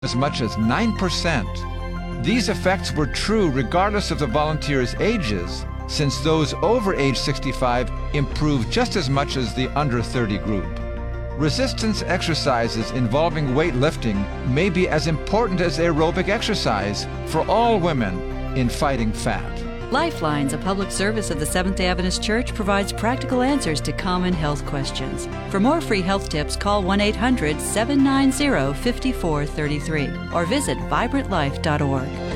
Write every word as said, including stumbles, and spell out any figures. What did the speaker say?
as much as nine percent. These effects were true regardless of the volunteers' ages, since those over age sixty-five improved just as much as the under thirty group. Resistance exercises involving weightlifting may be as important as aerobic exercise for all women in fighting fat. Lifelines, a public service of the Seventh-day Adventist Church, provides practical answers to common health questions. For more free health tips, call one eight hundred, seven nine zero, five four three three or visit vibrant life dot org.